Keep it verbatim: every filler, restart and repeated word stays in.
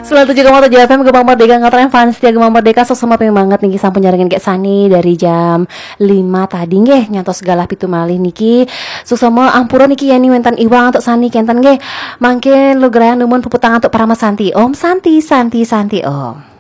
Selalu juga mau tujuh F M Gemang Merdeka ngatren fans dia Gemang Merdeka sok sama pengen banget niki sang penjaringan kayak Sani dari jam lima tadi nggih nyantos segala pitu malih niki sok sama ampura niki yani wentan iwang untuk Sani kenten nggih mangkin lu gerahan numun puput tangan untuk para Mas Santi Om Santi Santi Santi Om